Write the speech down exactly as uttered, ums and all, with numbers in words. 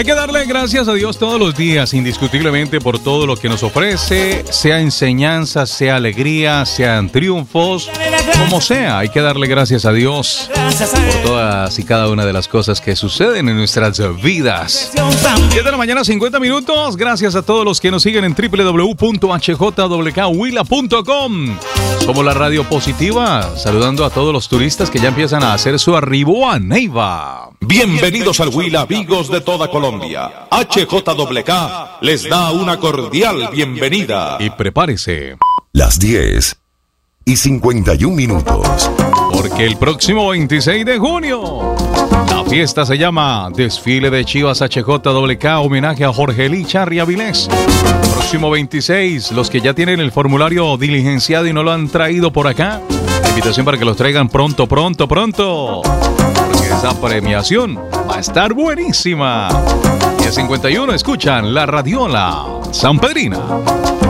Hay que darle gracias a Dios todos los días, indiscutiblemente, por todo lo que nos ofrece, sea enseñanza, sea alegría, sean triunfos, como sea. Hay que darle gracias a Dios por todas y cada una de las cosas que suceden en nuestras vidas. diez de la mañana, cincuenta minutos. Gracias a todos los que nos siguen en doble u doble u doble u punto h j w k huila punto com. Somos la radio positiva, saludando a todos los turistas que ya empiezan a hacer su arribo a Neiva. Bienvenidos al Huila, amigos de toda Colombia. H J W K les da una cordial bienvenida. Y prepárese. Las diez y cincuenta y un minutos. Porque el próximo veintiséis de junio, la fiesta se llama Desfile de Chivas H J W K, homenaje a Jorge Licharri Avilés. Próximo veintiséis, los que ya tienen el formulario diligenciado y no lo han traído por acá, invitación para que los traigan pronto, pronto, pronto. Porque esa premiación va a estar buenísima. diez cincuenta y uno, escuchan la radiola Sanpedrina.